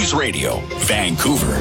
News Radio, Vancouver.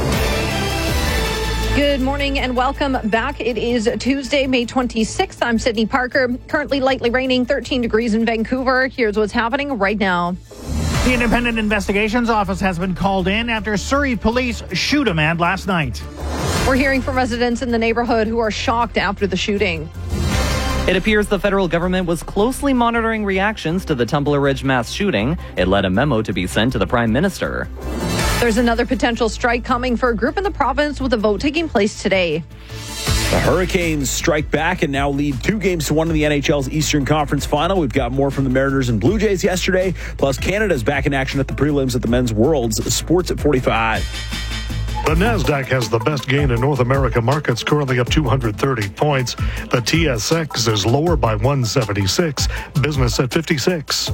Good morning and welcome back. It is Tuesday, May 26th. I'm Sydney Parker. Currently lightly raining, 13 degrees in Vancouver. Here's what's happening right now. The Independent Investigations Office has been called in after Surrey police shoot a man last night. We're hearing from residents in the neighborhood who are shocked after the shooting. It appears the federal government was closely monitoring reactions to the Tumbler Ridge mass shooting. It led a memo to be sent to the Prime Minister. There's another potential strike coming for a group in the province with a vote taking place today. The Hurricanes strike back and now lead 2-1 in the NHL's Eastern Conference Final. We've got more from the Mariners and Blue Jays yesterday. Plus, Canada's back in action at the prelims at the Men's Worlds. Sports at 45. The NASDAQ has the best gain in North America markets, currently up 230 points. The TSX is lower by 176. Business at 56.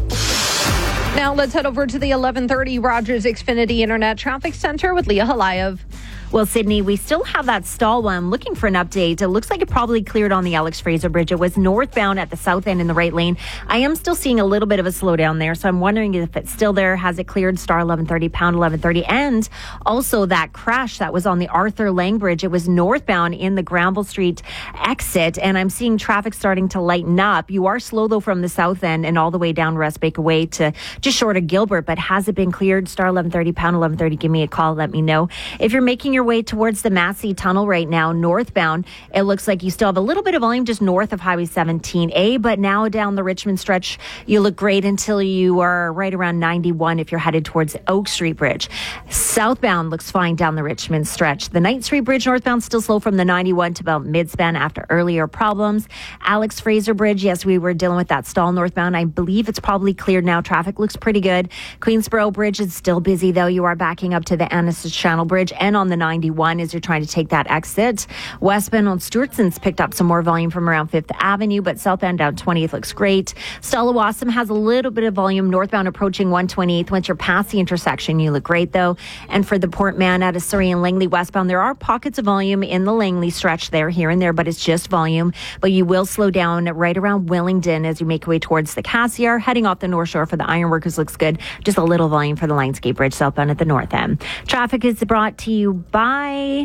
Now let's head over to the 1130 Rogers Xfinity Internet Traffic Center with Leah Halayev. Well, Sydney, we still have that stall one. I'm looking for an update. It looks like it probably cleared on the Alex Fraser Bridge. It was northbound at the south end in the right lane. I am still seeing a little bit of a slowdown there, so I'm wondering if it's still there. Has it cleared? Star 1130, pound 1130. And also that crash that was on the Arthur Lang Bridge. It was northbound in the Granville Street exit, and I'm seeing traffic starting to lighten up. You are slow, though, from the south end and all the way down Westbaker Way to just short of Gilbert, but has it been cleared? Star 1130, pound 1130. Give me a call. Let me know. If you're making your way towards the Massey Tunnel right now, northbound, it looks like you still have a little bit of volume just north of Highway 17A, but now down the Richmond stretch, you look great until you are right around 91 if you're headed towards the Oak Street Bridge. Southbound looks fine down the Richmond stretch. The Knight Street Bridge northbound still slow from the 91 to about mid-span after earlier problems. Alex Fraser Bridge, yes, we were dealing with that stall northbound. I believe it's probably cleared now. Traffic looks pretty good. Queensboro Bridge is still busy, though. You are backing up to the Annis Channel Bridge and on the 91 as you're trying to take that exit. Westbound on Stewartson's picked up some more volume from around 5th Avenue, but southbound down 20th looks great. Stallawasam has a little bit of volume northbound approaching 128th. Once you're past the intersection, you look great, though. And for the Port Mann out of Surrey and Langley westbound, there are pockets of volume in the Langley stretch there, here and there, but it's just volume. But you will slow down right around Willingdon as you make your way towards the Cassiar. Heading off the North Shore for the Ironworkers looks good. Just a little volume for the Lionsgate Bridge southbound at the north end. Traffic is brought to you by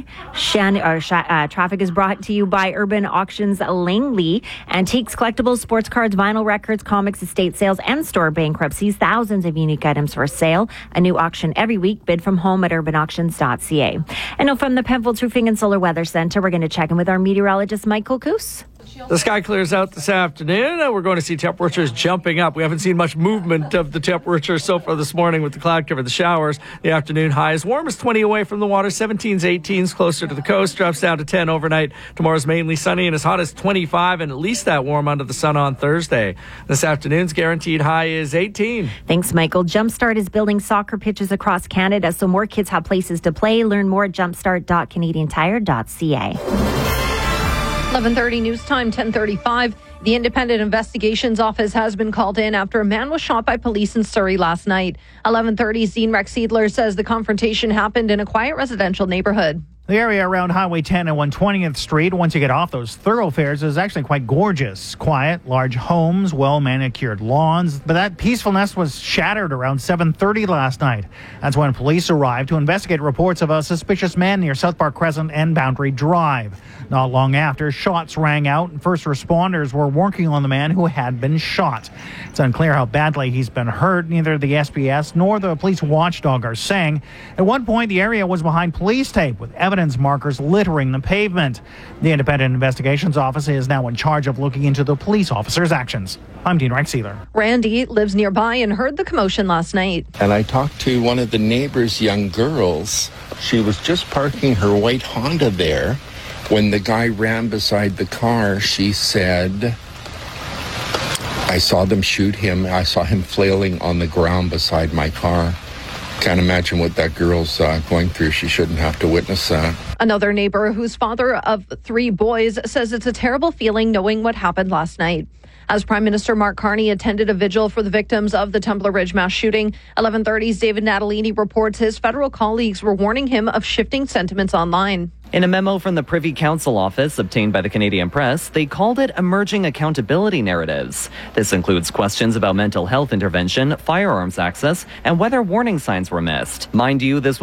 traffic is brought to you by Urban Auctions Langley. Antiques, collectibles, sports cards, vinyl records, comics, estate sales, and store bankruptcies. Thousands of unique items for sale. A new auction every week. Bid from home at urbanauctions.ca. And now from the Penfolds Roofing and Solar Weather Center, we're going to check in with our meteorologist, Michael Coos. The sky clears out this afternoon, and we're going to see temperatures jumping up. We haven't seen much movement of the temperature so far this morning with the cloud cover, the showers. The afternoon high is warm as 20 away from the water, 17s, 18s closer to the coast, drops down to 10 overnight. Tomorrow's mainly sunny and as hot as 25, and at least that warm under the sun on Thursday. This afternoon's guaranteed high is 18. Thanks, Michael. Jumpstart is building soccer pitches across Canada so more kids have places to play. Learn more at jumpstart.canadiantire.ca. 11:30 news time, 10:35. The Independent Investigations Office has been called in after a man was shot by police in Surrey last night. 11:30's Dean Rex Seidler says the confrontation happened in a quiet residential neighborhood. The area around Highway 10 and 120th Street, once you get off those thoroughfares, is actually quite gorgeous. Quiet, large homes, well-manicured lawns. But that peacefulness was shattered around 7:30 last night. That's when police arrived to investigate reports of a suspicious man near South Park Crescent and Boundary Drive. Not long after, shots rang out and first responders were working on the man who had been shot. It's unclear how badly he's been hurt. Neither the SPS nor the police watchdog are saying. At one point, the area was behind police tape with evidence markers littering the pavement. The Independent Investigations Office is now in charge of looking into the police officers' actions. I'm Dean Rex Seidler. Randy lives nearby and heard the commotion last night. And I talked to one of the neighbor's young girls. She was just parking her white Honda there when the guy ran beside the car. She said, I saw them shoot him. I saw him flailing on the ground beside my car. Can't imagine what that girl's going through. She shouldn't have to witness that. Another neighbor who's father of 3 boys says it's a terrible feeling knowing what happened last night. As Prime Minister Mark Carney attended a vigil for the victims of the Tumbler Ridge mass shooting, 11:30's David Natalini reports his federal colleagues were warning him of shifting sentiments online. In a memo from the Privy Council office obtained by the Canadian Press, they called it emerging accountability narratives. This includes questions about mental health intervention, firearms access, and whether warning signs were missed. Mind you, this